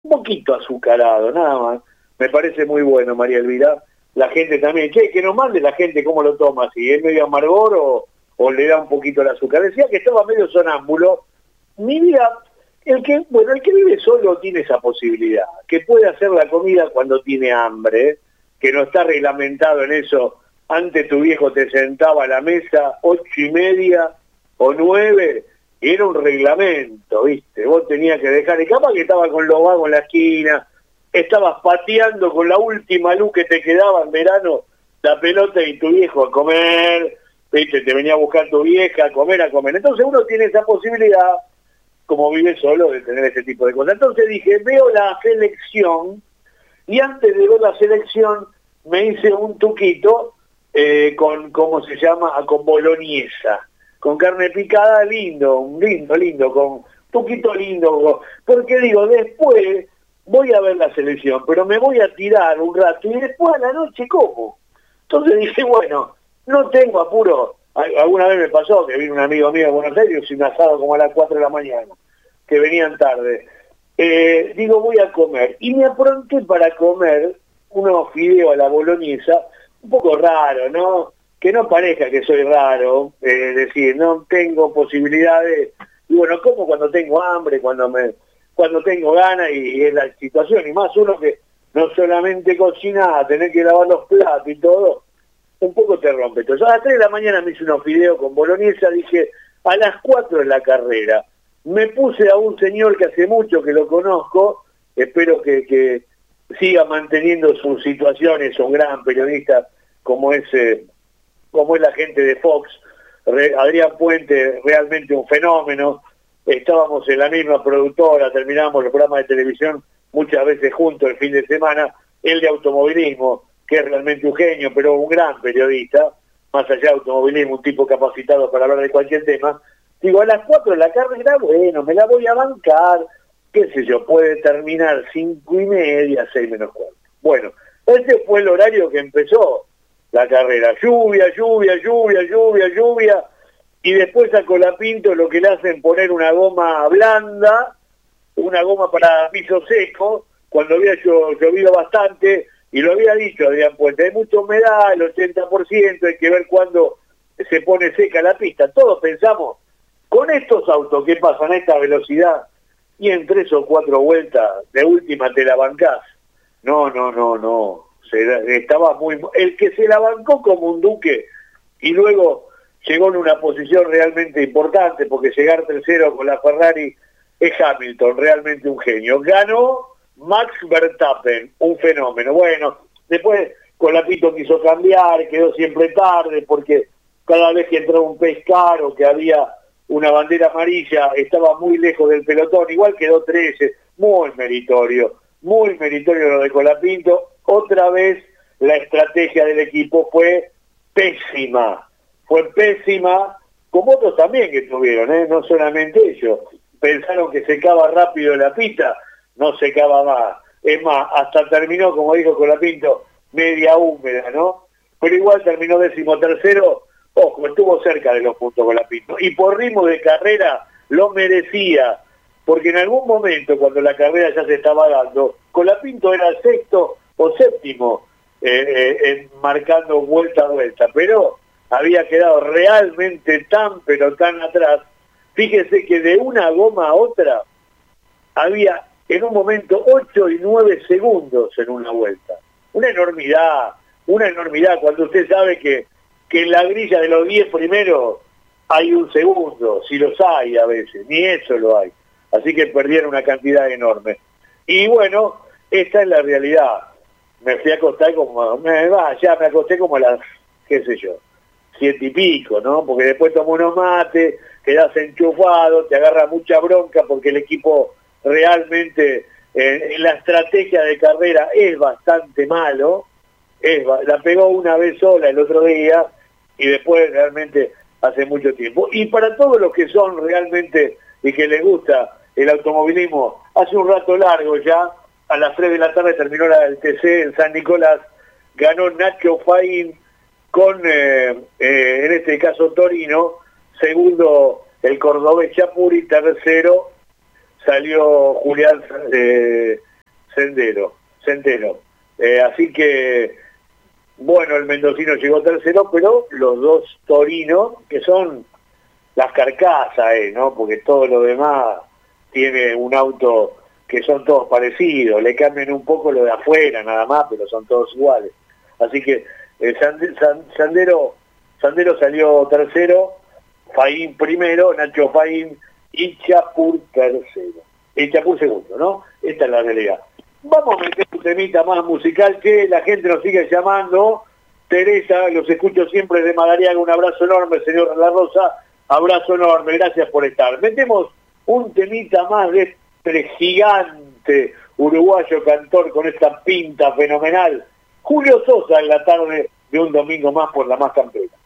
un poquito azucarado, nada más. Me parece muy bueno, María Elvira. La gente también, che, que nos mande la gente cómo lo toma, si es medio amargor o le da un poquito el azúcar. Decía que estaba medio sonámbulo. Mi vida, el que vive solo tiene esa posibilidad, que puede hacer la comida cuando tiene hambre, que no está reglamentado en eso. Antes tu viejo te sentaba a la mesa, 8:30 o 9, y era un reglamento, ¿viste? Vos tenías que dejar, y capaz que estaba con los vagos en la esquina, estabas pateando con la última luz que te quedaba en verano, la pelota y tu viejo a comer, ¿viste? Te venía a buscar tu vieja a comer, a comer. Entonces uno tiene esa posibilidad, como vive solo, de tener ese tipo de cosas. Entonces dije, veo la selección, y antes de ver la selección me hice un tuquito con, ¿cómo se llama? Con boloñesa, con carne picada, lindo, con tuquito lindo, porque digo, después voy a ver la selección, pero me voy a tirar un rato y después a la noche como. Entonces dije, bueno, no tengo apuro. Alguna vez me pasó que vino un amigo mío de Buenos Aires y un asado como a las 4 de la mañana, que venían tarde. Digo, voy a comer. Y me apronté para comer unos fideos a la boloñesa, un poco raro, ¿no? Que no parezca que soy raro, decir, no tengo posibilidades. Y bueno, como cuando tengo hambre, cuando tengo ganas y es la situación. Y más uno que no solamente cocina, tener que lavar los platos y todo, un poco te rompe. Entonces a las 3 de la mañana me hice unos fideos con boloñesa, dije, a las 4 en la carrera. Me puse a un señor que hace mucho que lo conozco, espero que siga manteniendo sus situaciones, un gran periodista como es la gente de Fox, Adrián Puente, realmente un fenómeno. Estábamos en la misma productora, terminamos los programas de televisión muchas veces juntos el fin de semana, él de automovilismo, que es realmente un genio, pero un gran periodista, más allá de automovilismo, un tipo capacitado para hablar de cualquier tema. Digo, a las 4 de la carrera, bueno, me la voy a bancar, qué sé yo, puede terminar 5:30, 6 menos cuarto. Bueno, ese fue el horario que empezó la carrera. Lluvia, y después a Colapinto lo que le hacen poner una goma blanda, una goma para piso seco, cuando había llovido bastante, y lo había dicho Adrián Puente, hay mucha humedad, el 80%, hay que ver cuándo se pone seca la pista. Todos pensamos, con estos autos que pasan a esta velocidad, y en 3 o 4 vueltas, de última te la bancás. No. Estaba el que se la bancó como un duque, y luego llegó en una posición realmente importante, porque llegar tercero con la Ferrari es Hamilton, realmente un genio. Ganó Max Verstappen, un fenómeno. Bueno, después Colapinto quiso cambiar, quedó siempre tarde, porque cada vez que entraba un pez caro, que había una bandera amarilla, estaba muy lejos del pelotón, igual quedó 13, muy meritorio lo de Colapinto. Otra vez la estrategia del equipo fue pésima, como otros también que tuvieron, no solamente ellos. Pensaron que secaba rápido la pista, no secaba más. Es más, hasta terminó, como dijo Colapinto, media húmeda, ¿no? Pero igual terminó 13º, ojo, estuvo cerca de los puntos Colapinto. Y por ritmo de carrera lo merecía, porque en algún momento, cuando la carrera ya se estaba dando, Colapinto era 6º o 7º, marcando vuelta a vuelta, pero había quedado realmente pero tan atrás. Fíjese que de una goma a otra había en un momento 8 y 9 segundos en una vuelta. Una enormidad, cuando usted sabe que en la grilla de los 10 primeros hay un segundo, si los hay a veces, ni eso lo hay. Así que perdieron una cantidad enorme. Y bueno, esta es la realidad. Me fui a acostar me acosté como a las, qué sé yo, 7 y pico, ¿no? Porque después tomó unos mates, quedás enchufado, te agarra mucha bronca porque el equipo realmente en la estrategia de carrera es bastante malo. La pegó una vez sola el otro día y después realmente hace mucho tiempo. Y para todos los que son realmente y que les gusta el automovilismo, hace un rato largo ya, a las 3 de la tarde terminó el TC en San Nicolás, ganó Nacho Faín con, en este caso, Torino, segundo el cordobés Chapuri, tercero salió Julián Sendero. Así que, bueno, el mendocino llegó tercero, pero los dos torinos, que son las carcasas, ¿no? Porque todo lo demás tiene un auto que son todos parecidos, le cambian un poco lo de afuera nada más, pero son todos iguales. Así que Sandero salió tercero, Faín primero, Nacho Faín y Chapur tercero. Y Chapur segundo, ¿no? Esta es la realidad. Vamos a meter un temita más musical, que la gente nos sigue llamando. Teresa, los escucho siempre de Madariaga, un abrazo enorme, señor La Rosa, abrazo enorme, gracias por estar. Metemos un temita más de este gigante uruguayo cantor con esta pinta fenomenal, Julio Sosa, en la tarde de un domingo más por La Más Campera.